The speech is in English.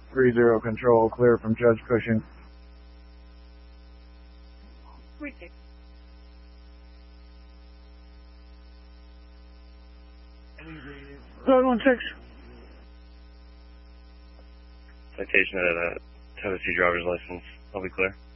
30 control, clear from Judge Cushing. Retake. Code 16. Citation at a Tennessee driver's license. I'll be clear.